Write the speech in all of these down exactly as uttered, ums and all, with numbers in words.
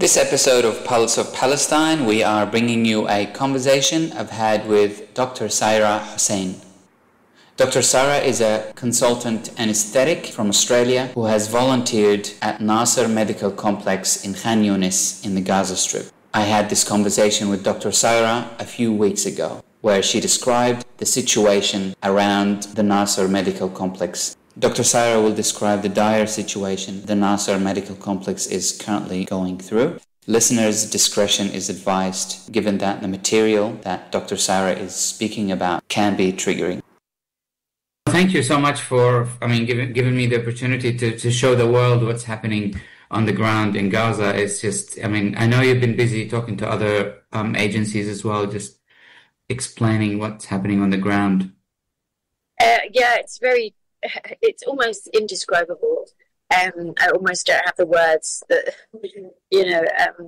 This episode of Pulse of Palestine, we are bringing you a conversation I've had with Doctor Saira Hussain. Doctor Saira is a consultant anesthetic from Australia who has volunteered at Nasser Medical Complex in Khan Yunis in the Gaza Strip. I had this conversation with Doctor Saira a few weeks ago, where she described the situation around the Nasser Medical Complex. Doctor Saira will describe the dire situation the Nasser Medical Complex is currently going through. Listeners' discretion is advised, given that the material that Doctor Saira is speaking about can be triggering. Thank you so much for, I mean, giving, giving me the opportunity to, to show the world what's happening on the ground in Gaza. It's just, I mean, I know you've been busy talking to other um, agencies as well, just explaining what's happening on the ground. Uh, yeah, it's very It's almost indescribable. Um, I almost don't have the words that, you know, um,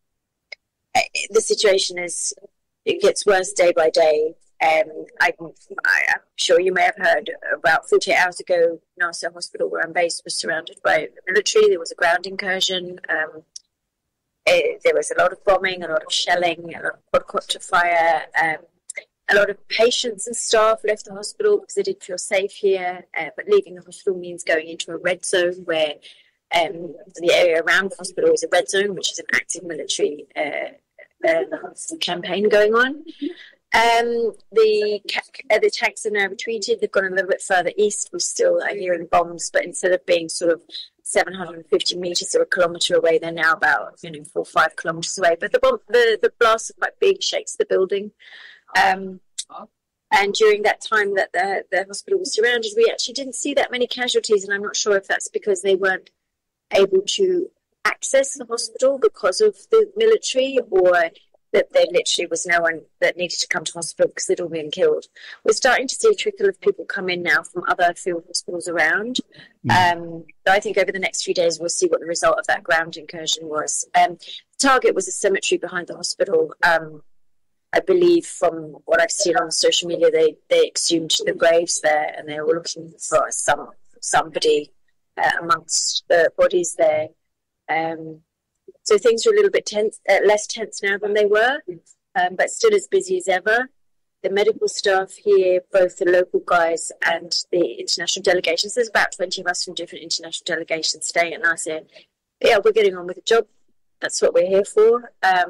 the situation is, it gets worse day by day. Um, I, I'm sure you may have heard about forty-eight hours ago, Nasser Hospital, where I'm based, was surrounded by the military. There was a ground incursion. Um, it, there was a lot of bombing, a lot of shelling, a lot of quadcopter fire. Um, A lot of patients and staff left the hospital because they didn't feel safe here, uh, but leaving the hospital means going into a red zone where um, the area around the hospital is a red zone, which is an active military uh, uh, campaign going on. Um, the uh, the tanks are now retreated. They've gone a little bit further east. We still are hearing bombs, but instead of being sort of seven hundred fifty meters or a kilometer away, they're now about you know four or five kilometers away. But the bomb, the the blasts are quite big, shakes the building. Um, and during that time that the, the hospital was surrounded, we actually didn't see that many casualties, and I'm not sure if that's because they weren't able to access the hospital because of the military, or that there literally was no one that needed to come to hospital because they'd all been killed. We're starting to see a trickle of people come in now from other field hospitals around. Mm. Um, so I think over the next few days we'll see what the result of that ground incursion was. Um, the target was a cemetery behind the hospital. Um, I believe from what I've seen on social media, they, they exhumed the graves there, and they were looking for some somebody uh, amongst the bodies there. Um, so things are a little bit tense, uh, less tense now than they were, um, but still as busy as ever. The medical staff here, both the local guys and the international delegations, there's about twenty of us from different international delegations staying at Nasser. Yeah, we're getting on with the job. That's what we're here for. Um,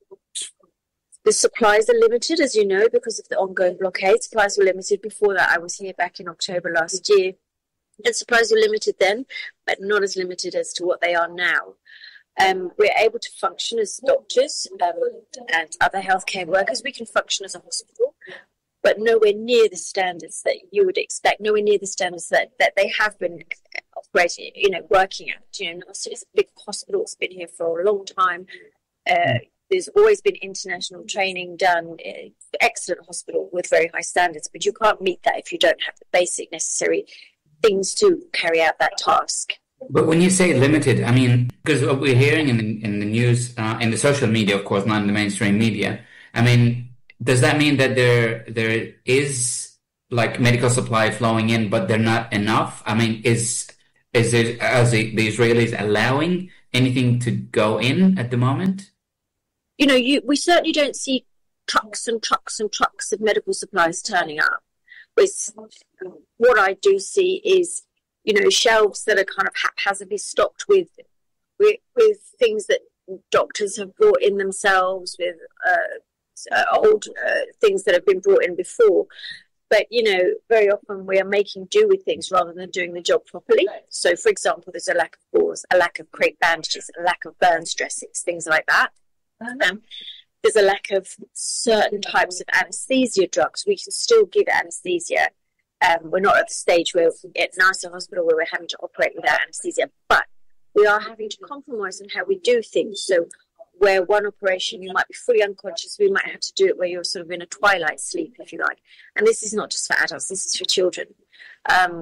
The supplies are limited, as you know, because of the ongoing blockade. Supplies were limited before that. I was here back in October last year. And supplies were limited then, but not as limited as to what they are now. Um, we're able to function as doctors um, and other healthcare workers. We can function as a hospital, but nowhere near the standards that you would expect, nowhere near the standards that, that they have been operating, you know, working at. You know, it's a big hospital. It's been here for a long time. Uh, There's always been international training done, excellent hospital with very high standards, but you can't meet that if you don't have the basic necessary things to carry out that task. But when you say limited, I mean, because what we're hearing in the, in the news, uh, in the social media, of course, not in the mainstream media, I mean, does that mean that there there is like medical supply flowing in, but they're not enough? I mean, is is it, as the, the Israelis allowing anything to go in at the moment? You know, you, we certainly don't see trucks and trucks and trucks of medical supplies turning up. With, what I do see is, you know, shelves that are kind of haphazardly stocked with with, with things that doctors have brought in themselves, with uh, old uh, things that have been brought in before. But, you know, very often we are making do with things rather than doing the job properly. So, for example, there's a lack of gauze, a lack of crepe bandages, a lack of burns dressings, things like that. Um, there's a lack of certain types of anesthesia drugs. We can still give anesthesia. Um, we're not at the stage where at Nasser Hospital where we're having to operate without anesthesia, but we are having to compromise on how we do things. So where one operation you might be fully unconscious, we might have to do it where you're sort of in a twilight sleep, if you like. And this is not just for adults, this is for children. Um,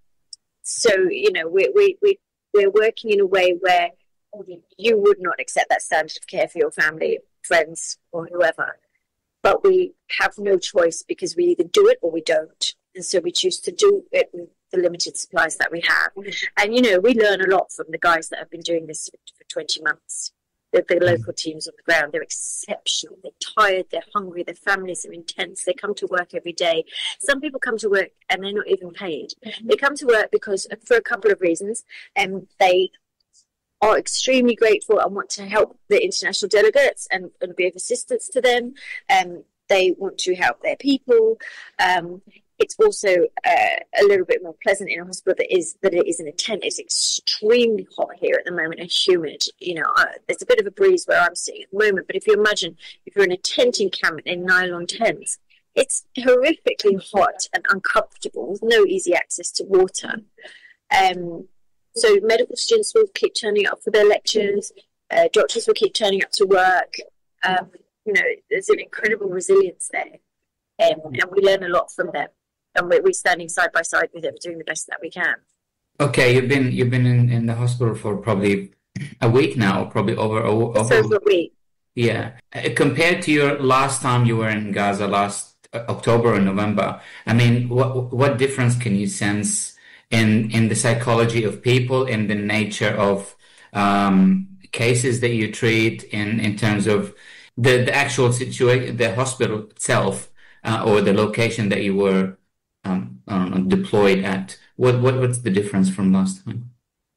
so, you know, we, we, we, we're working in a way where you would not accept that standard of care for your family, friends, or whoever. But we have no choice because we either do it or we don't. And so we choose to do it with the limited supplies that we have. And, you know, we learn a lot from the guys that have been doing this for twenty months. The, the local teams on the ground, they're exceptional. They're tired, they're hungry, their families are intense. They come to work every day. Some people come to work and they're not even paid. They come to work because for a couple of reasons, and um, they are extremely grateful and want to help the international delegates and, and be of assistance to them. Um, they want to help their people. Um, it's also uh, a little bit more pleasant in a hospital that is that it is in a tent. It's extremely hot here at the moment and humid. You know, uh, there's a bit of a breeze where I'm sitting at the moment. But if you imagine if you're in a tent encampment in nylon tents, it's horrifically hot and uncomfortable with no easy access to water. Um, So medical students will keep turning up for their lectures. Uh, doctors will keep turning up to work. Um, you know, there's an incredible resilience there, um, and we learn a lot from them. And we're, we're standing side by side with them, doing the best that we can. Okay, you've been you've been in, in the hospital for probably a week now, probably over over, It's over a week. Yeah, uh, compared to your last time you were in Gaza, last uh, October or November. I mean, what what difference can you sense in in the psychology of people, in the nature of um, cases that you treat, in in terms of the the actual situation, the hospital itself, uh, or the location that you were um, I don't know, deployed at? What what what's the difference from last time?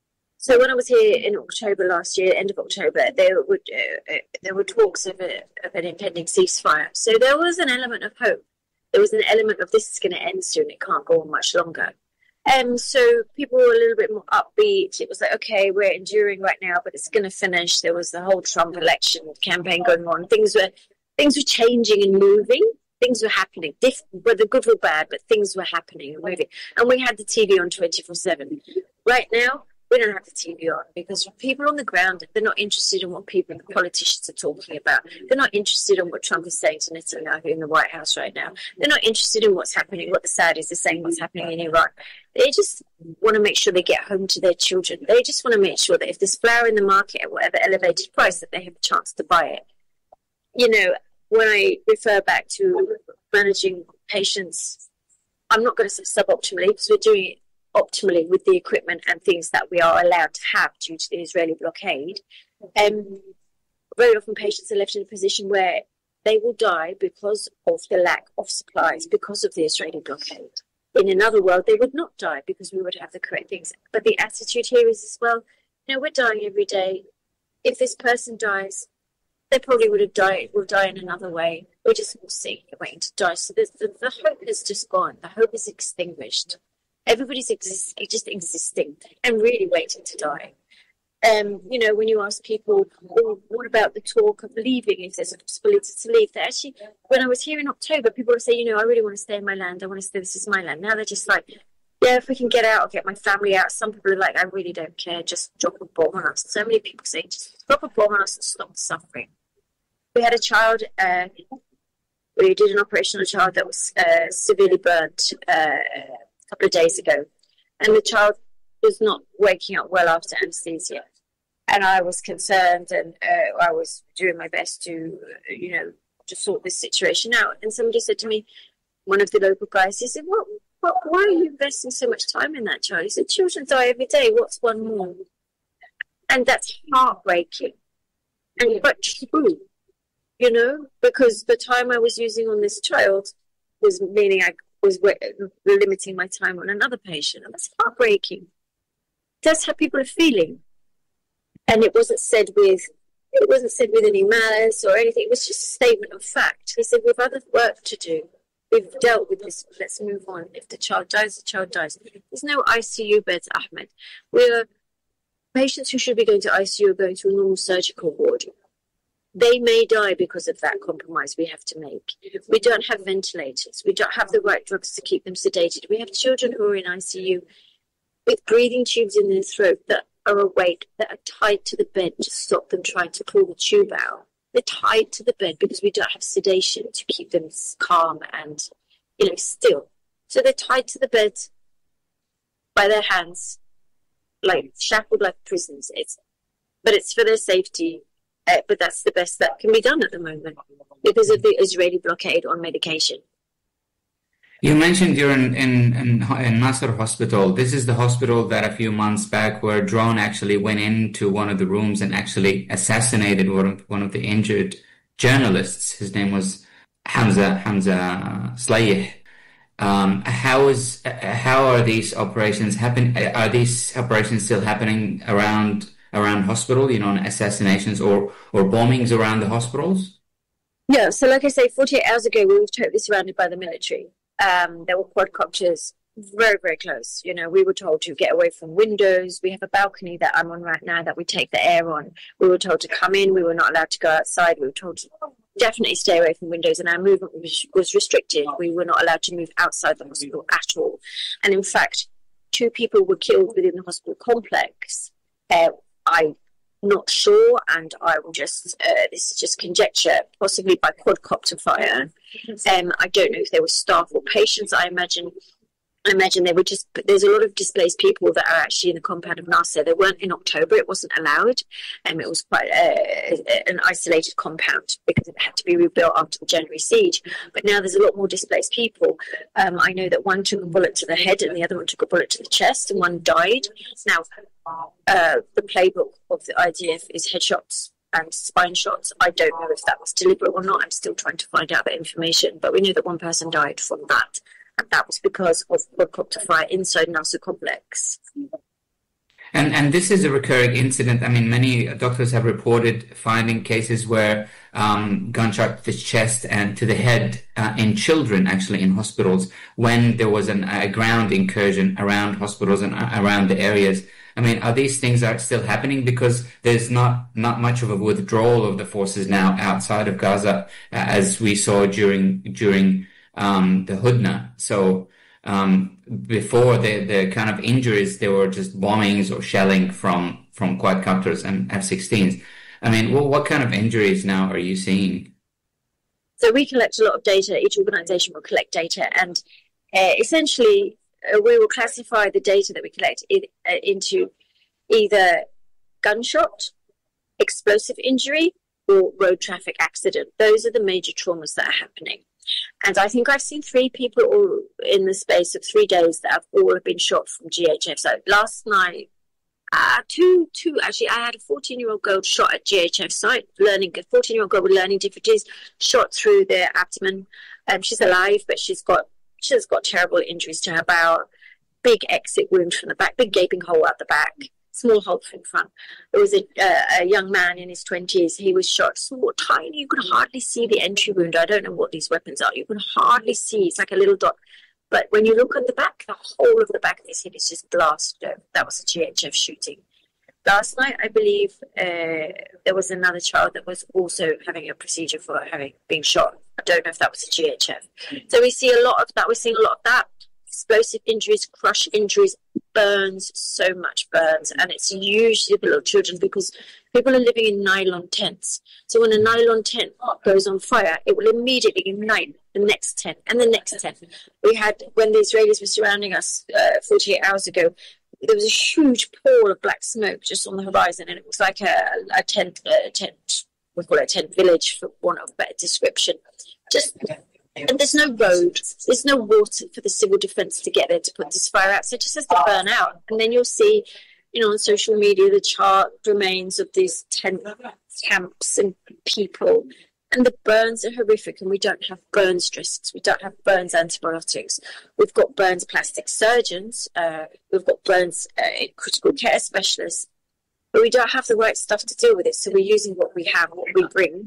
So when I was here in October last year, end of October, there would uh, there were talks of, a, of an impending ceasefire. So there was an element of hope. There was an element of this is going to end soon. It can't go on much longer. And so people were a little bit more upbeat. It was like, okay, we're enduring right now, but it's going to finish. There was the whole Trump election campaign going on. Things were things were changing and moving. Things were happening, different, whether good or bad, but things were happening and moving. And we had the T V on twenty-four seven. Right now, we don't have the T V on because people on the ground, they're not interested in what people, the politicians are talking about. They're not interested in what Trump is saying to Netanyahu in the White House right now. They're not interested in what's happening, what the Saudis are saying, what's happening in Iran. They just want to make sure they get home to their children. They just want to make sure that if there's flour in the market at whatever elevated price, that they have a chance to buy it. You know, when I refer back to managing patients, I'm not going to say suboptimally because we're doing it optimally with the equipment and things that we are allowed to have due to the Israeli blockade. Um, very often patients are left in a position where they will die because of the lack of supplies, because of the Israeli blockade. In another world, they would not die because we would have the correct things. But the attitude here is as well, you know, we're dying every day. If this person dies, they probably would have died, will die in another way. We're just all sick, waiting to die. So the, the, the hope is just gone. The hope is extinguished. Everybody's exist, just existing and really waiting to die. Um, you know, when you ask people, oh, what about the talk of leaving, if there's a possibility to leave, they actually, when I was here in October, people would say, you know, I really want to stay in my land. I want to stay, this is my land. Now they're just like, yeah, if we can get out, I'll get my family out. Some people are like, I really don't care, just drop a bomb on us. So many people say, just drop a bomb on us and stop suffering. We had a child, uh, we did an operation on a child that was uh, severely burnt uh, a couple of days ago. And the child was not waking up well after anesthesia. And I was concerned and uh, I was doing my best to, uh, you know, to sort this situation out. And somebody said to me, one of the local guys, he said, what, what, why are you investing so much time in that child? He said, children die every day. What's one more? And that's heartbreaking and but true, you know, because the time I was using on this child was meaning I was limiting my time on another patient. And that's heartbreaking. That's how people are feeling. And it wasn't said with it wasn't said with any malice or anything. It was just a statement of fact. He said, we've other work to do. We've dealt with this. Let's move on. If the child dies, the child dies. There's no I C U beds, Ahmed. We're patients who should be going to I C U are going to a normal surgical ward. They may die because of that compromise we have to make. We don't have ventilators. We don't have the right drugs to keep them sedated. We have children who are in I C U with breathing tubes in their throat that are awake, that are tied to the bed to stop them trying to pull the tube out. They're tied to the bed because we don't have sedation to keep them calm and, you know, still. So they're tied to the bed by their hands, like shackled like prisons. It's, but it's for their safety. Uh, but that's the best that can be done at the moment because of the Israeli blockade on medication. You mentioned you're in, in, in, in Nasser Hospital. This is the hospital that a few months back where a drone actually went into one of the rooms and actually assassinated one of, one of the injured journalists. His name was Hamza Hamza Slayeh. Um, how is how are these operations happen? Are these operations still happening around around hospital? You know, assassinations or or bombings around the hospitals? Yeah. So, like I say, forty-eight hours ago, we were totally surrounded by the military. Um, there were quadcopters very, very close. You know, we were told to get away from windows. We have a balcony that I'm on right now that we take the air on. We were told to come in. We were not allowed to go outside. We were told to definitely stay away from windows, and our movement was, was restricted. We were not allowed to move outside the hospital at all. And in fact, two people were killed within the hospital complex. Uh, I'm not sure, and I will just, uh, this is just conjecture, possibly by quadcopter fire. Um, I don't know if they were staff or patients. I imagine I imagine they were just, but there's a lot of displaced people that are actually in the compound of Nasser. They weren't in October, it wasn't allowed, and um, it was quite a, an isolated compound because it had to be rebuilt after the January siege. But now there's a lot more displaced people. Um, I know that one took a bullet to the head and the other one took a bullet to the chest, and one died. Now, uh, the playbook of the I D F is headshots and spine shots. I don't know if that was deliberate or not. I'm still trying to find out that information, but we know that one person died from that. And that was because of quadcopter fire inside Nasser complex. And and this is a recurring incident. I mean, many doctors have reported finding cases where um, gunshot to the chest and to the head uh, in children, actually in hospitals, when there was an, a ground incursion around hospitals and around the areas. I mean, are these things are still happening because there's not, not much of a withdrawal of the forces now outside of Gaza, uh, as we saw during during um, the Hudna. So um, before the, the kind of injuries, there were just bombings or shelling from, from quadcopters and F sixteens. I mean, what, what kind of injuries now are you seeing? So we collect a lot of data. Each organization will collect data, and uh, essentially uh, we will classify the data that we collect in, uh, into either gunshot, explosive injury, or road traffic accident. Those are the major traumas that are happening. And I think I've seen three people all in the space of three days that have all been shot from G H F. So last night, uh, two, two, actually, I had a fourteen-year-old girl shot at G H F site, learning, a fourteen-year-old girl with learning difficulties, shot through the abdomen. Um, she's alive, but she's got, she's got terrible injuries to her bowel, big exit wound from the back, big gaping hole at the back. Small hole in front. There was a, uh, a young man in his twenties. He was shot small, tiny. You could hardly see the entry wound. I don't know what these weapons are. You can hardly see. It's like a little dot. But when you look at the back, the whole of the back of his head is just blasted over. That was a G H F shooting. Last night, I believe uh, there was another child that was also having a procedure for having being shot. I don't know if that was a G H F. So we see a lot of that. We're seeing a lot of that. Explosive injuries, crush injuries, burns, so much burns. And it's usually the little children because people are living in nylon tents. So when a nylon tent goes on fire, it will immediately ignite the next tent and the next tent. We had, when the Israelis were surrounding us uh, forty-eight hours ago, there was a huge pall of black smoke just on the horizon, and it was like a, a tent, a tent, we call it a tent village for want of a better description. Just... And there's no road, there's no water for the civil defence to get there to put this fire out. So it just has to burn out. And then you'll see, you know, on social media, the charred remains of these tent camps and people. And the burns are horrific. And we don't have burns drisks. We don't have burns antibiotics. We've got burns plastic surgeons. Uh, we've got burns uh, critical care specialists. But we don't have the right stuff to deal with it. So we're using what we have, what we bring.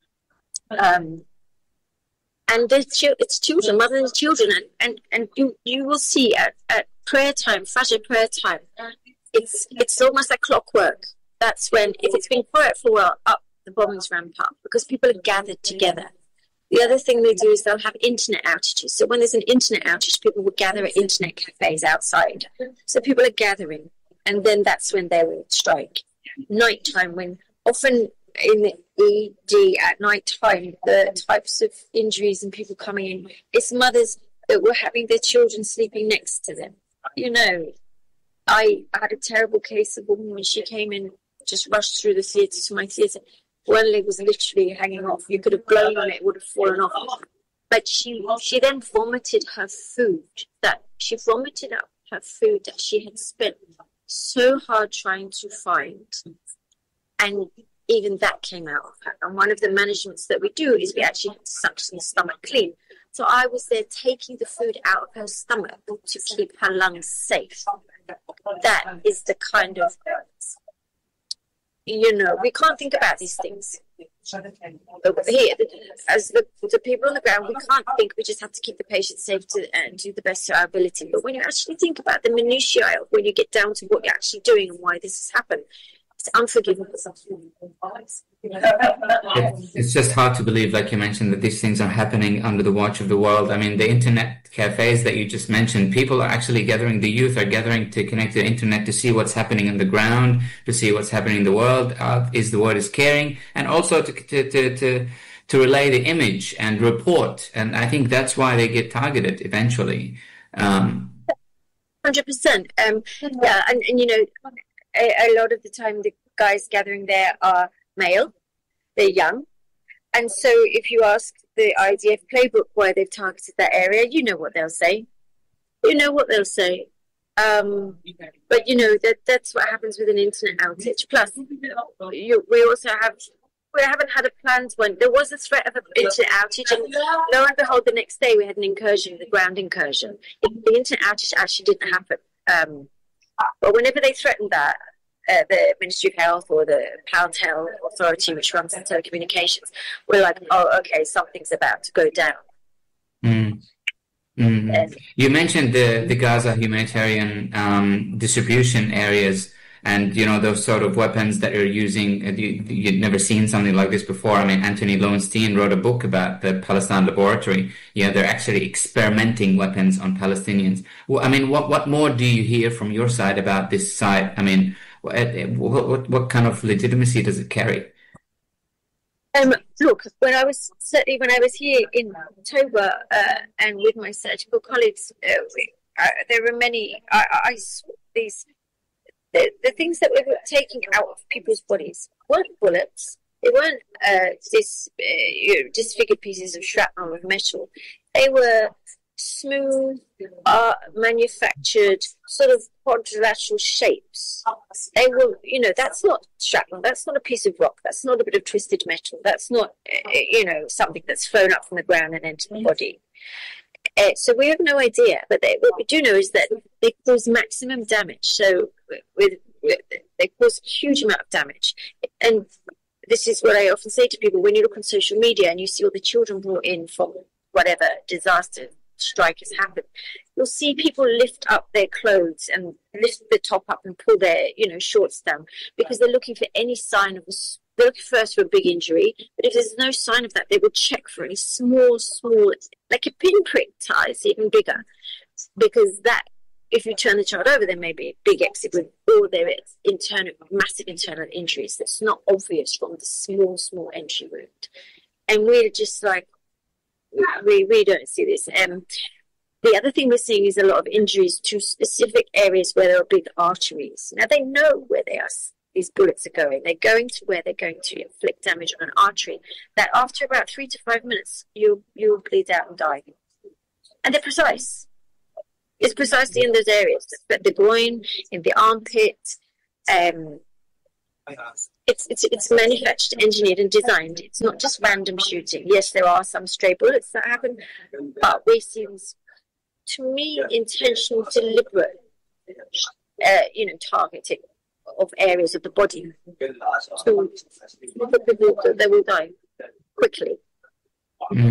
Um And it's, it's children, mothers and children, and, and, and you, you will see at, at prayer time, Fajr prayer time, it's it's almost like clockwork. That's when, if it's been quiet for a while, up the bombings ramp up because people are gathered together. The other thing they do is they'll have internet outages. So when there's an internet outage, people will gather at internet cafes outside. So people are gathering, and then that's when they will strike. Nighttime, when often in the E D at night time, the types of injuries and people coming in, it's mothers that were having their children sleeping next to them. You know, I had a terrible case of a woman when she came in, just rushed through the theatre to my theatre. One leg was literally hanging off. You could have blown on it, it would have fallen off. but she she then vomited her food. That she vomited up her food that she had spent so hard trying to find, and even that came out of her. And one of the managements that we do is we actually have to suction the stomach clean. So I was there taking the food out of her stomach to keep her lungs safe. That is the kind of, you know, we can't think about these things. Here, as the, the people on the ground, we can't think. We just have to keep the patient safe to, and do the best to our ability. But when you actually think about the minutiae of when you get down to what you're actually doing and why this has happened, it's unforgivable. It's just hard to believe, like you mentioned, that these things are happening under the watch of the world. I mean, the internet cafes that you just mentioned, people are actually gathering, the youth are gathering to connect to the internet to see what's happening on the ground, to see what's happening in the world. Uh, is the world is caring, and also to, to, to, to, to relay the image and report. And I think that's why they get targeted eventually. Um, one hundred percent. Um, yeah, and, and you know, a, a lot of the time the guys gathering there are male, they're young, and so if you ask the I D F playbook why they've targeted that area, you know what they'll say. You know what they'll say. Um, but you know that that's what happens with an internet outage. Plus, you, we also have we haven't had a planned one. There was a threat of an internet outage, and lo and behold, the next day we had an incursion, the ground incursion. The internet outage actually didn't happen. Um, but whenever they threatened that, Uh, the Ministry of Health or the Paltel Authority, which runs the telecommunications, we're like, oh, okay, something's about to go down. Mm. Mm. Um, you mentioned the, the Gaza humanitarian um, distribution areas and, you know, those sort of weapons that you're using. You, you'd never seen something like this before. I mean, Anthony Lowenstein wrote a book about the Palestine Laboratory. Yeah, they're actually experimenting weapons on Palestinians. Well, I mean, what, what more do you hear from your side about this side? I mean, What, what, what kind of legitimacy does it carry? Um, look, when I was certainly when I was here in October uh, and with my surgical colleagues, uh, we, uh, there were many. I, I saw these the, the things that we were taking out of people's bodies weren't bullets. They weren't uh, this uh, you know, disfigured pieces of shrapnel of metal. They were smooth, uh, manufactured, sort of quadrilateral shapes. They were, you know, that's not shrapnel. That's not a piece of rock. That's not a bit of twisted metal. That's not, uh, you know, something that's flown up from the ground and into the body. Uh, so we have no idea. But they, what we do know is that they cause maximum damage. So with, with they cause a huge amount of damage. And this is what I often say to people: when you look on social media and you see all the children brought in from whatever disaster strike has happened, you'll see people lift up their clothes and lift the top up and pull their, you know, shorts down because they're looking for any sign of a, they're looking first for a big injury, but if there's no sign of that, they will check for any small, small, like a pinprick size, even bigger, because that, if you turn the child over, there may be a big exit with all their internal, massive internal injuries that's not obvious from the small, small entry wound. And we're just like, We, we don't see this. Um, the other thing we're seeing is a lot of injuries to specific areas where there are big arteries. Now, they know where they are, these bullets are going. They're going to where they're going to inflict damage on an artery that after about three to five minutes, you'll, you'll bleed out and die. And they're precise. It's precisely in those areas, but the groin, in the armpit, um, It's, it's it's manufactured, engineered, and designed. It's not just random shooting. Yes, there are some stray bullets that happen, but we see this, to me, intentional, deliberate, uh, you know, targeting of areas of the body to people that they will die quickly. Mm.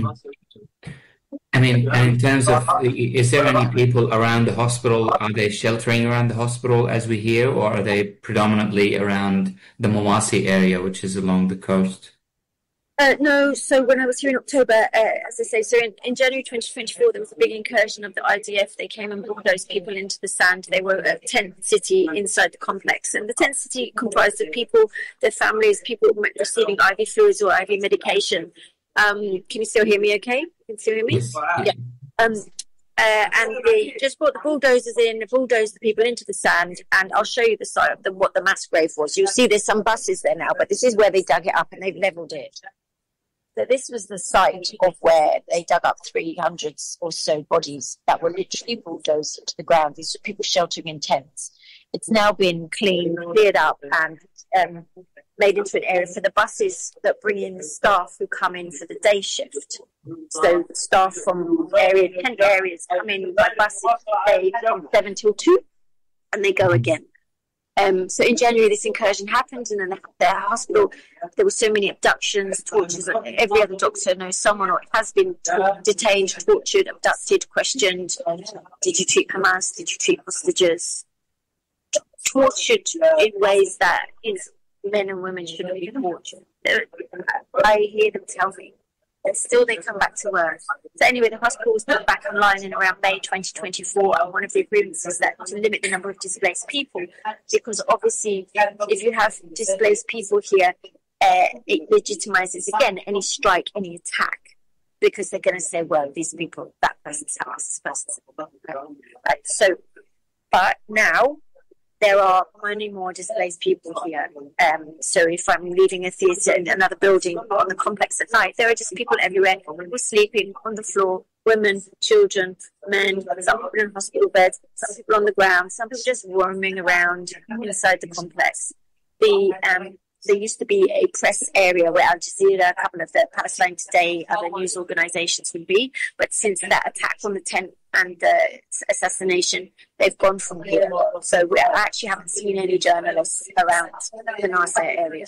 I mean, in terms of, is there any people around the hospital? Are they sheltering around the hospital as we hear, or are they predominantly around the Mawasi area, which is along the coast? Uh, no, so when I was here in October, uh, as I say, so in, in January twenty twenty-four, there was a big incursion of the I D F. They came and bulldozed people into the sand. They were a tent city inside the complex. And the tent city comprised of people, their families, people receiving I V fluids or I V medication. Um, can you still hear me okay? Can you still hear me? Yes. Yeah. Um, uh, and they just brought the bulldozers in, bulldozed the people into the sand, and I'll show you the site of the, what the mass grave was. You'll see there's some buses there now, but this is where they dug it up and they've levelled it. So this was the site of where they dug up three hundred or so bodies that were literally bulldozed into the ground. These were people sheltering in tents. It's now been cleaned, cleared up, and um, made into an area for the buses that bring in the staff who come in for the day shift. So staff from area, tent areas come in by buses day from seven till two, and they go again. Um, so in January, this incursion happened, and then the, the hospital, there were so many abductions, tortures. Every other doctor knows someone or has been tor- detained, tortured, abducted, questioned. Did you treat Hamas? Did you treat hostages? Tortured in ways that, you know, men and women shouldn't be tortured. I hear them tell me. And still they come back to work. So anyway, the hospital was put back online in around May twenty twenty-four, and one of the agreements is that to limit the number of displaced people, because obviously if you have displaced people here, uh, it legitimizes again any strike, any attack, because they're going to say, well, these people, that person's house, this person's right. So, but now there are many more displaced people here. Um, so if I'm leaving a theatre in another building on the complex at night, there are just people everywhere. People sleeping on the floor, women, children, men, some people in hospital beds, some people on the ground, some people just roaming around inside the complex. The um, There used to be a press area where Al Jazeera, a couple of the Palestine Today, other news organisations would be. But since that attack on the tent and the assassination, they've gone from here. So we actually haven't seen any journalists around the Nasser area.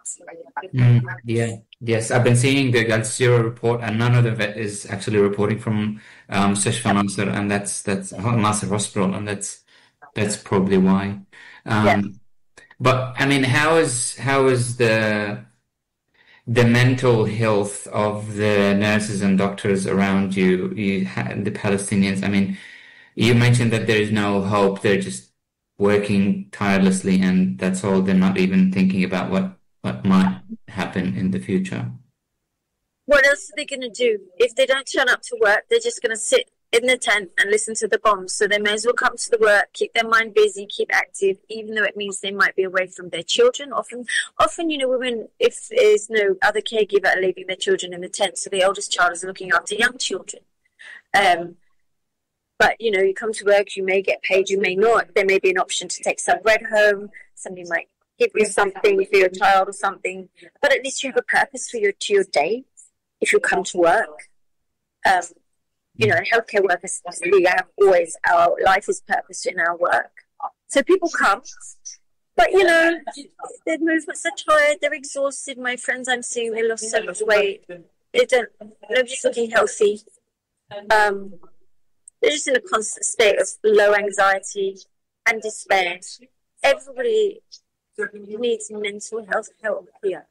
Mm, yeah, yes, I've been seeing the Al Jazeera report, and none of them is actually reporting from um, Mustashfa Nasser, and that's that's Nasser Hospital, and that's that's probably why. Um, yeah. But I mean, how is how is the the mental health of the nurses and doctors around you, you the Palestinians? I mean, you mentioned that there is no hope; they're just working tirelessly, and that's all. They're not even thinking about what what might happen in the future. What else are they going to do if they don't turn up to work? They're just going to sit in the tent and listen to the bombs. So they may as well come to the work, keep their mind busy, keep active, even though it means they might be away from their children. Often, often, you know, women, if there's no other caregiver, are leaving their children in the tent, so the oldest child is looking after young children. Um, but, you know, you come to work, you may get paid, you may not. There may be an option to take some bread home. Somebody might give you something for your child or something. But at least you have a purpose for your to your day if you come to work. Um, You know, healthcare workers, we have always, our life is purpose in our work. So people come, but, you know, their movements are tired, they're exhausted. My friends I'm seeing, they lost so much weight. They don't, nobody's looking healthy. Um, they're just in a constant state of low anxiety and despair. Everybody needs mental health help here.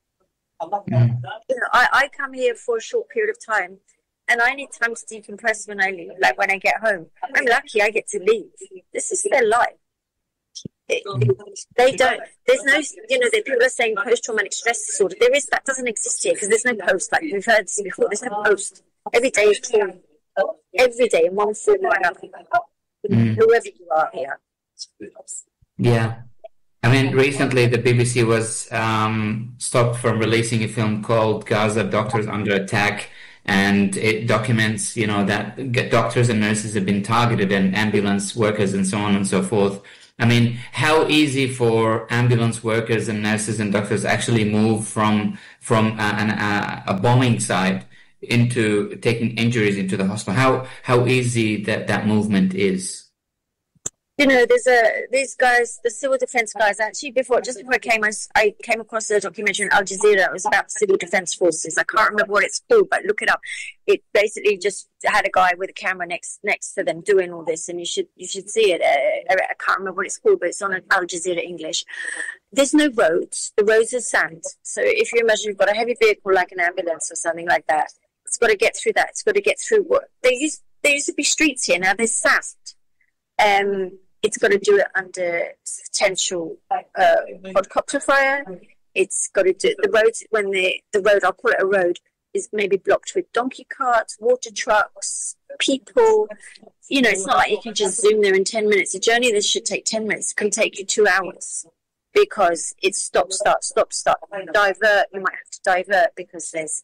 You know, I, I come here for a short period of time, and I need time to decompress when I leave, like when I get home. I'm lucky I get to leave. This is their life. It, they don't, there's no, you know, that people are saying post-traumatic stress disorder. There is, that doesn't exist here because there's no post, like we've heard this before. There's no post. Every day is trauma. Every day in one form or another. Mm. Whoever you are here. Yeah. I mean, recently the B B C was um, stopped from releasing a film called Gaza Doctors Under Attack. And it documents, you know, that doctors and nurses have been targeted, and ambulance workers and so on and so forth. I mean, how easy for ambulance workers and nurses and doctors actually move from from a, an, a, a bombing site into taking injuries into the hospital? How how easy that, that movement is? You know, there's a these guys, the civil defense guys. Actually, before just before I came, I, I came across a documentary on Al Jazeera. It was about civil defense forces. I can't remember what it's called, but look it up. It basically just had a guy with a camera next next to them doing all this, and you should you should see it. Uh, I can't remember what it's called, but it's on Al Jazeera English. There's no roads. The roads are sand. So if you imagine you've got a heavy vehicle like an ambulance or something like that, it's got to get through that. It's got to get through what there used there used to be streets here. Now there's sand. Um, it's got to do it under potential uh, quadcopter fire. It's got to do the roads when the the road, I'll call it a road, is maybe blocked with donkey carts, water trucks, people. You know, it's not like you can just zoom there in ten minutes. A journey this should take ten minutes. It can take you two hours because it's stop, start, stop, start. Divert. You might have to divert because there's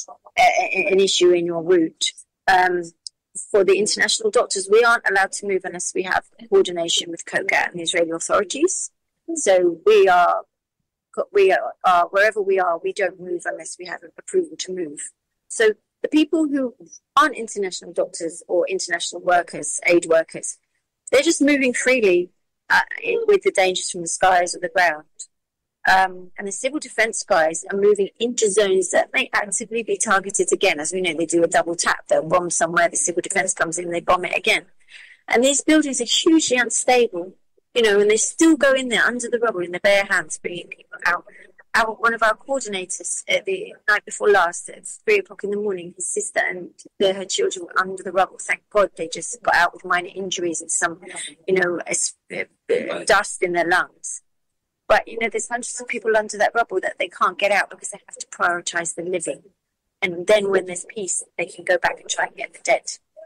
a, an issue in your route. Um, for the international doctors, we aren't allowed to move unless we have coordination with COGAT and the Israeli authorities. So we are, we are, are wherever we are, we don't move unless we have approval to move. So the people who aren't international doctors or international workers, aid workers, they're just moving freely uh, with the dangers from the skies or the ground. Um, and the civil defence guys are moving into zones that may actively be targeted again. As we know, they do a double tap. They'll bomb somewhere, the civil defence comes in, they bomb it again. And these buildings are hugely unstable, you know, and they still go in there under the rubble in their bare hands, bringing people out. Our, one of our coordinators uh, the night before last, at three o'clock in the morning, his sister and the, her children were under the rubble. Thank God they just got out with minor injuries and some, you know, uh, uh, dust in their lungs. But, you know, there's hundreds of people under that rubble that they can't get out because they have to prioritise the living. And then when there's peace, they can go back and try and get the dead.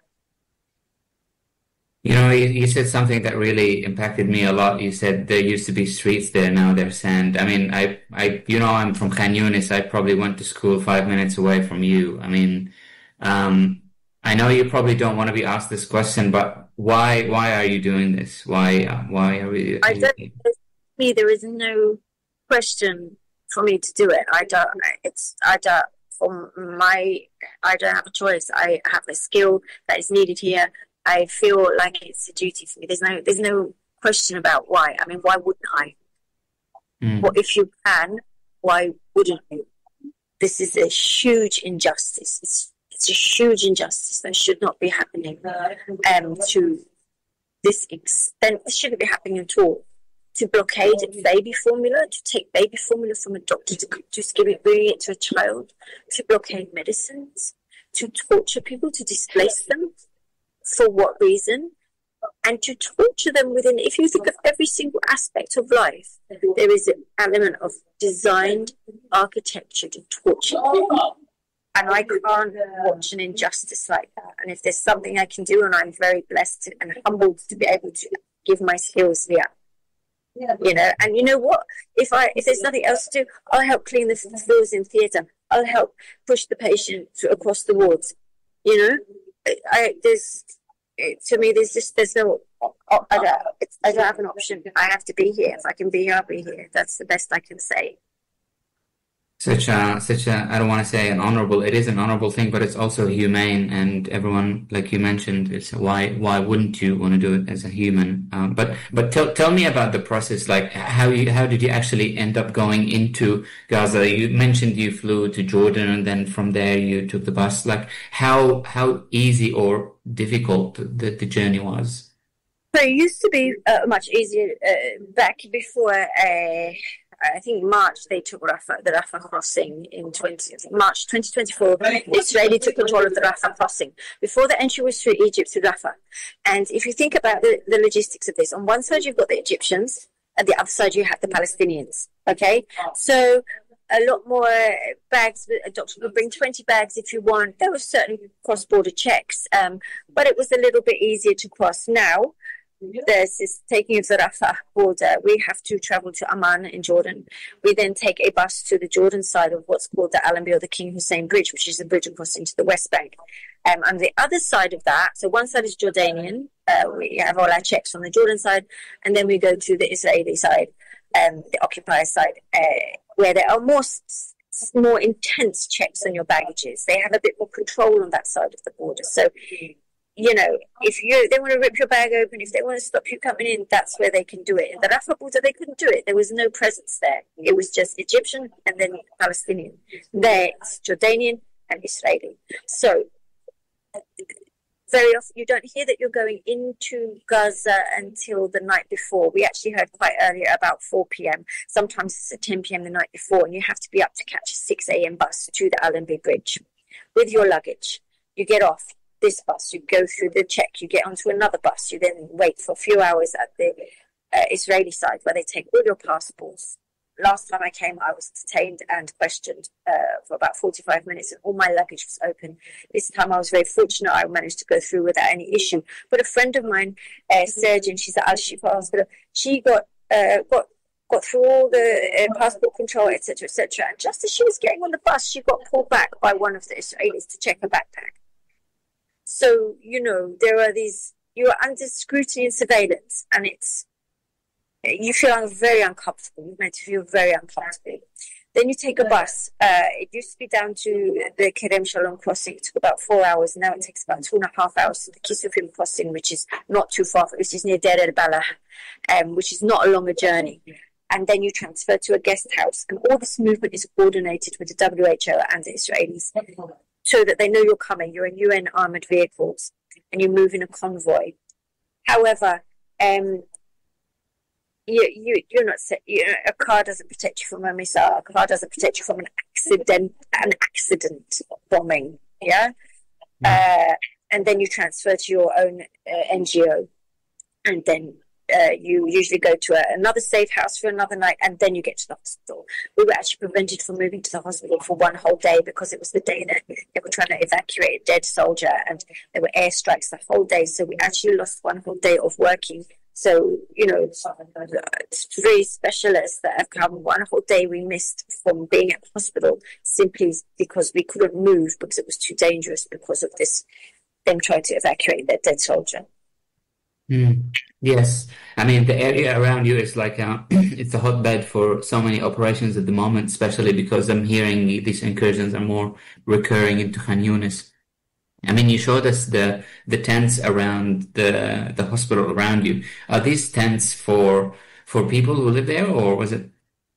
You know, you, you said something that really impacted me a lot. You said there used to be streets there, now there's sand. I mean, I, I, you know, I'm from Khan Yunis. I probably went to school five minutes away from you. I mean, um, I know you probably don't want to be asked this question, but why, why are you doing this? Why, why are we? I don't. Me, there is no question for me to do it. I don't. It's. I don't. For my, I don't have a choice. I have the skill that is needed here. I feel like it's a duty for me. There's no. There's no question about why. I mean, why wouldn't I? Mm. Well, if you can, why wouldn't you? This is a huge injustice. It's. It's a huge injustice that should not be happening. Um, to this extent, this shouldn't be happening at all. To blockade baby formula, to take baby formula from a doctor to just give it, bring it to a child, to blockade medicines, to torture people, to displace them, for what reason? And to torture them within, if you think of every single aspect of life, there is an element of designed architecture to torture. And I can't watch an injustice like that. And if there's something I can do, and I'm very blessed and humbled to be able to give my skills here. You know, and you know what? If I if there's nothing else to do, I'll help clean the floors in theatre. I'll help push the patient to, across the wards. You know, I there's to me there's just there's no I don't it's, I don't have an option. I have to be here. If I can be here, I'll be here. That's the best I can say. Such a, such a, I don't want to say an honorable, it is an honorable thing, but it's also humane, and everyone, like you mentioned, it's why, why wouldn't you want to do it as a human? Um, but, but tell, tell me about the process, like how you, how did you actually end up going into Gaza? You mentioned you flew to Jordan and then from there you took the bus. Like how, how easy or difficult the, the journey was? So it used to be uh, much easier uh, back before, uh, I think March they took Rafah, the Rafah crossing in twenty March twenty twenty-four. Israeli took control of the Rafah crossing. Before the entry was through Egypt to Rafah. And if you think about the, the logistics of this, on one side you've got the Egyptians, and the other side you have the Palestinians. Okay, so a lot more bags. A doctor could bring twenty bags if you want. There were certain cross-border checks, um, but it was a little bit easier to cross. Now, this is taking of the Rafah border. We have to travel to Amman in Jordan. We then take a bus to the Jordan side of what's called the Allenby or the King Hussein Bridge, which is the bridge across into the West Bank. Um, and the other side of that, so one side is Jordanian. Uh, we have all our checks on the Jordan side, and then we go to the Israeli side, um, the occupier side, uh, where there are more more intense checks on your baggages. They have a bit more control on that side of the border. So, you know, if you they want to rip your bag open, if they want to stop you coming in, that's where they can do it. In the Rafah border, they couldn't do it. There was no presence there. It was just Egyptian and then Palestinian. There, it's Jordanian and Israeli. So, very often you don't hear that you're going into Gaza until the night before. We actually heard quite earlier about four p.m. Sometimes it's at ten p.m. the night before, and you have to be up to catch a six a.m. bus to the Allenby Bridge with your luggage. You get off this bus, you go through the check, you get onto another bus, you then wait for a few hours at the uh, Israeli side where they take all your passports. Last time I came, I was detained and questioned uh, for about forty-five minutes, and all my luggage was open. This time I was very fortunate. I managed to go through without any issue. But a friend of mine, a surgeon, she's at Al Shifa Hospital, she got uh, got got through all the uh, passport control, et cetera, et cetera. And just as she was getting on the bus, she got pulled back by one of the Israelis to check her backpack. So, you know, there are these, you are under scrutiny and surveillance, and it's, you feel very uncomfortable. You're meant to feel very uncomfortable. Then you take a bus. Uh, it used to be down to the Kerem Shalom crossing. It took about four hours. Now it takes about two and a half hours to the Kisufim crossing, which is not too far, which is near Deir el-Balah, um, which is not a longer journey. And then you transfer to a guest house. And all this movement is coordinated with the W H O and the Israelis so that they know you're coming. You're in U N armoured vehicles and you move in a convoy. However, um, You, you, you're not, you know, a car doesn't protect you from a missile, a car doesn't protect you from an accident, an accident bombing, yeah? Mm. Uh, and then you transfer to your own uh, N G O, and then uh, you usually go to a, another safe house for another night, and then you get to the hospital. We were actually prevented from moving to the hospital for one whole day because it was the day that they were trying to evacuate a dead soldier, and there were airstrikes the whole day, so we actually lost one whole day of working. So, you know, three specialists that have come one whole day we missed from being at the hospital simply because we couldn't move because it was too dangerous because of this, them trying to evacuate their dead soldier. Mm, yes. I mean, the area around you is like, a, it's a hotbed for so many operations at the moment, especially because I'm hearing these incursions are more recurring into Khan Yunis. I mean, you showed us the the tents around the the hospital around you. Are these tents for for people who live there, or was it?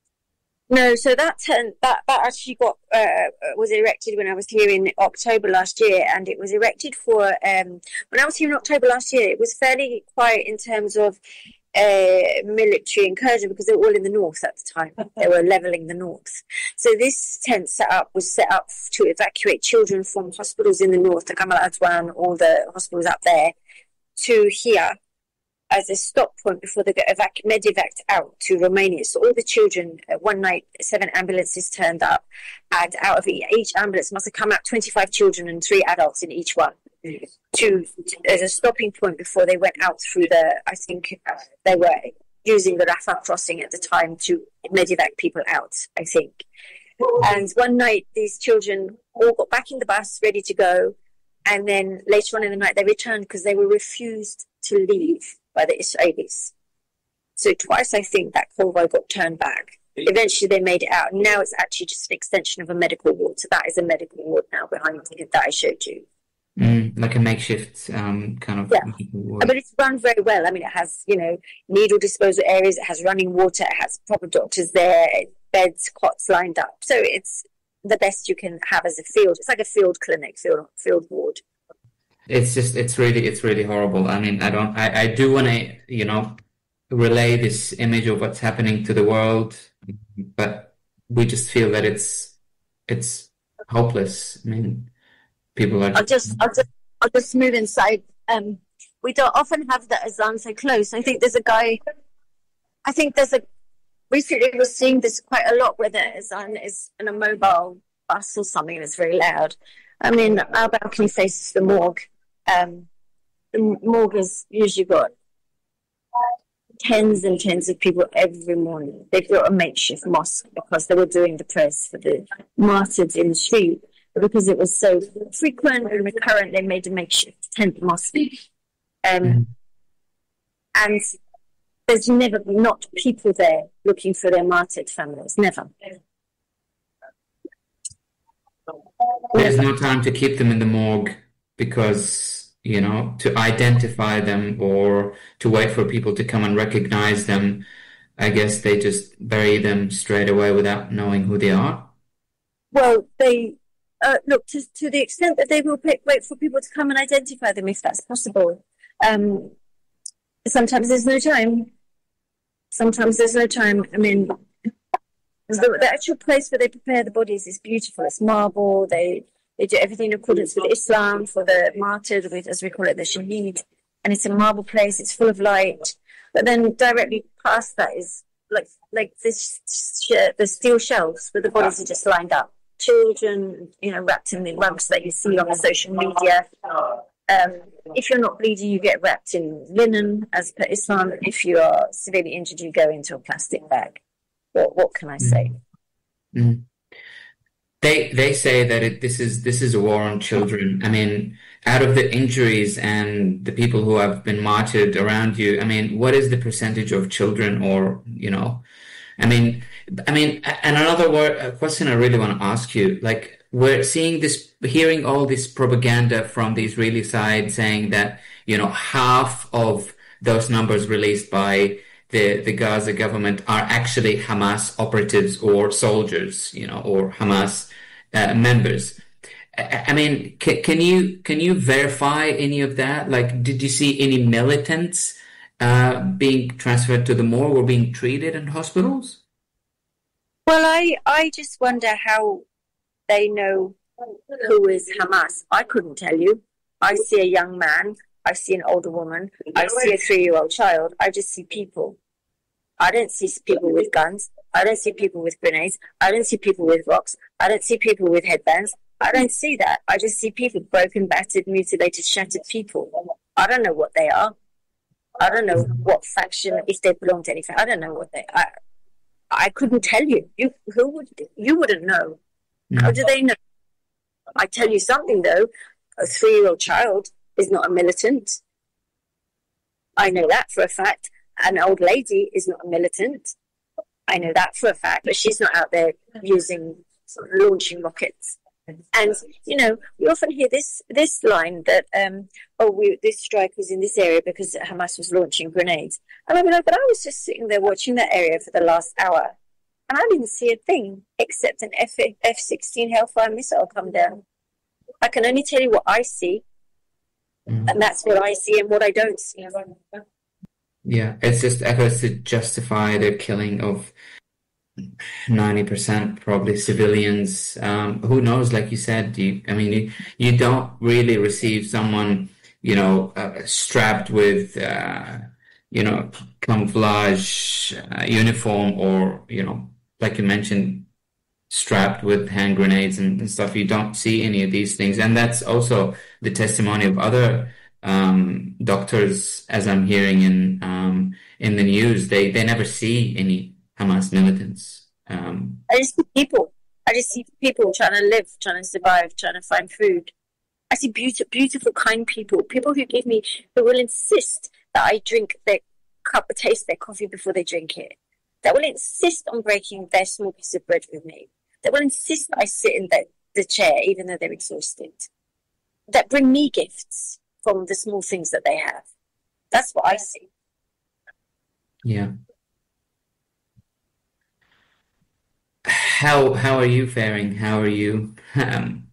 No, so that tent that that actually got uh, was erected when I was here in October last year, and it was erected for um, when I was here in October last year. It was fairly quiet in terms of uh, military incursion because they were all in the north at the time. They were levelling the north. So this tent set up was set up to evacuate children from hospitals in the north, the Kamal Adwan, all the hospitals up there, to here as a stop point before they get evac- medevac out to Romania. So all the children, uh, one night, seven ambulances turned up, and out of each ambulance must have come out twenty-five children and three adults in each one. To, to as a stopping point before they went out through the, I think uh, they were using the Rafah crossing at the time to medevac people out, I think. And one night these children all got back in the bus ready to go, and then later on in the night they returned because they were refused to leave by the Israelis. So twice I think that convoy got turned back. Eventually they made it out. Now it's actually just an extension of a medical ward. So that is a medical ward now behind it that I showed you. Mm, like a makeshift um, kind of. Yeah, but it's run very well. I mean, it has, you know, needle disposal areas. It has running water. It has proper doctors there, beds, cots lined up. So it's the best you can have as a field. It's like a field clinic, field field ward. It's just, it's really, it's really horrible. I mean, I don't, I, I do want to, you know, relay this image of what's happening to the world, but we just feel that it's, it's hopeless. I mean. People are... I'll just, I'll just, I'll just move inside. Um, we don't often have the Azan so close. I think there's a guy. I think there's a. Recently, we're seeing this quite a lot where the Azan is in a mobile bus or something, and it's very loud. I mean, our balcony faces the morgue. Um, the morgue has usually got tens and tens of people every morning. They've got a makeshift mosque because they were doing the prayers for the martyrs in the street. Because it was so frequent and recurrent, they made a makeshift tent mosque. Um, mm. And there's never not people there looking for their martyred families. Never. There's no time to keep them in the morgue because, you know, to identify them or to wait for people to come and recognize them. I guess they just bury them straight away without knowing who they are. Well, they... Uh, look, to, to the extent that they will pick, wait for people to come and identify them if that's possible. Um, sometimes there's no time. Sometimes there's no time. I mean, the, the actual place where they prepare the bodies is beautiful. It's marble. They they do everything in accordance with Islam for the martyr, as we call it, the shaheed. And it's a marble place. It's full of light. But then directly past that is like like this the steel shelves where the bodies are just lined up. Children, you know, wrapped in the rugs that you see on the social media. Um, if you're not bleeding, you get wrapped in linen, as per Islam. If you are severely injured, you go into a plastic bag. What, what can I say? Mm. They they say that it, this is this is a war on children. I mean, out of the injuries and the people who have been martyred around you, I mean, what is the percentage of children, or you know, I mean, I mean, and another word, a question I really want to ask you, like we're seeing this, hearing all this propaganda from the Israeli side saying that, you know, half of those numbers released by the the Gaza government are actually Hamas operatives or soldiers, you know, or Hamas uh, members. I, I mean, can, can you can you verify any of that? Like, did you see any militants uh, being transferred to the morgue or being treated in hospitals? Well, I I just wonder how they know who is Hamas. I couldn't tell you. I see a young man. I see an older woman. I see a three-year-old child. I just see people. I don't see people with guns. I don't see people with grenades. I don't see people with rocks. I don't see people with headbands. I don't see that. I just see people, broken, battered, mutilated, shattered people. I don't know what they are. I don't know what faction, if they belong to anything. I don't know what they are. I couldn't tell you. You who would you wouldn't know. How do they know? I tell you something though. A three-year-old child is not a militant. I know that for a fact. An old lady is not a militant. I know that for a fact, but she's not out there using, sort of launching rockets. And, you know, we often hear this this line that, um, oh, we, this strike was in this area because Hamas was launching grenades. And I'm like, but I was just sitting there watching that area for the last hour, and I didn't see a thing except an F sixteen Hellfire missile come down. I can only tell you what I see, mm. and that's what I see and what I don't see. Yeah, it's just efforts to justify the killing of ninety percent probably civilians. Um, who knows, like you said, you, I mean, you, you don't really receive someone, you know, uh, strapped with, uh, you know, camouflage uh, uniform or, you know, like you mentioned, strapped with hand grenades and, and stuff. You don't see any of these things. And that's also the testimony of other um, doctors, as I'm hearing in um, in the news. They, they never see any Hamas militants. Um, I just see people. I just see people trying to live, trying to survive, trying to find food. I see beautiful, beautiful, kind people. People who give me, who will insist that I drink their cup, taste their coffee before they drink it. That will insist on breaking their small piece of bread with me. That will insist that I sit in the, the chair even though they're exhausted. That bring me gifts from the small things that they have. That's what I see. Yeah. How how are you faring? How are you? Um...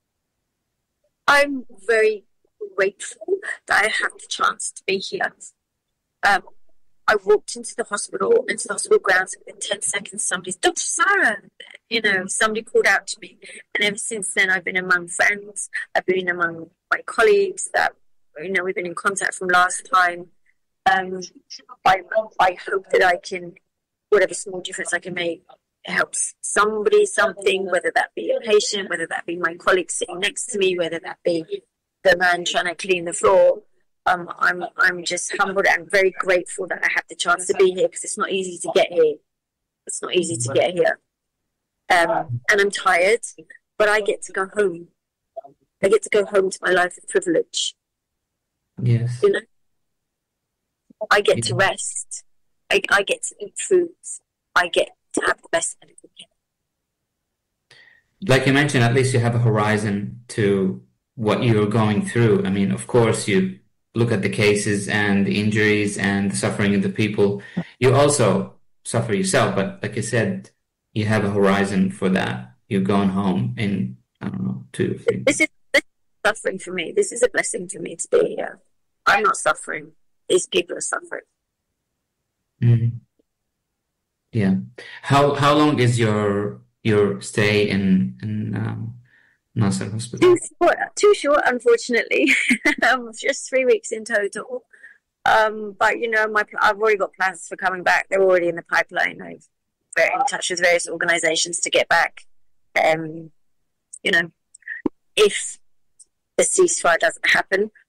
I'm very grateful that I have the chance to be here. Um, I walked into the hospital, into the hospital grounds, and within ten seconds, somebody's, Doctor Sarah, you know, somebody called out to me. And ever since then, I've been among friends. I've been among my colleagues that, you know, we've been in contact from last time. Um, I, I hope that I can, whatever small difference I can make, helps somebody, something, whether that be a patient, whether that be my colleague sitting next to me, whether that be the man trying to clean the floor. Um, I'm I'm just humbled and very grateful that I have the chance to be here, because it's not easy to get here. It's not easy to get here. Um, and I'm tired, but I get to go home. I get to go home to my life of privilege. Yes. You know? I get to rest. I, I get to eat foods. I get to have the best medical care. Like you mentioned, at least you have a horizon to what you're going through. I mean, of course, you look at the cases and the injuries and the suffering of the people. You also suffer yourself, but like I said, you have a horizon for that. You're going home in, I don't know, two, three. This is, this is suffering for me. This is a blessing for me to be here. I'm not suffering. These people are suffering. Mm-hmm. Yeah. How how long is your your stay in in um, Nasser Hospital? Too short, too short, unfortunately. um, just three weeks in total. Um, but you know, my I've already got plans for coming back. They're already in the pipeline. I've been in touch with various organisations to get back. Um, you know, if the ceasefire doesn't happen,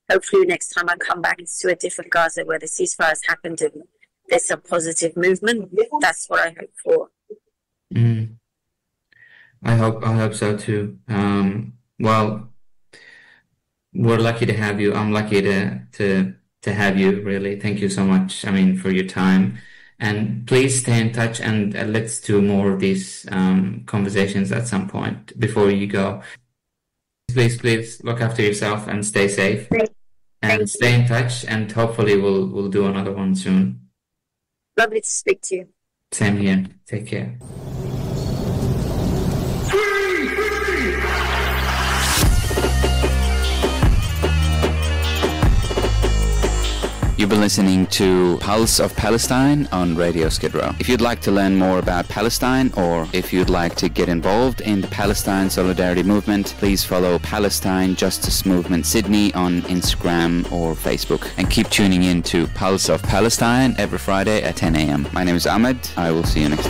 hopefully next time I come back, it's to a different Gaza where the ceasefire has happened and there's some positive movement. That's what I hope for. Mm. I hope I hope so too. Um, well, we're lucky to have you. I'm lucky to to to have you. Really, thank you so much. I mean, for your time, and please stay in touch. And uh, let's do more of these um, conversations at some point before you go. Please, please look after yourself and stay safe. And Thank stay you. in touch. And hopefully, we'll we'll do another one soon. Lovely to speak to you. Same here. Take care. You've been listening to Pulse of Palestine on Radio Skid Row. If you'd like to learn more about Palestine, or if you'd like to get involved in the Palestine Solidarity Movement, please follow Palestine Justice Movement Sydney on Instagram or Facebook. And keep tuning in to Pulse of Palestine every Friday at ten a.m. My name is Ahmed. I will see you next time.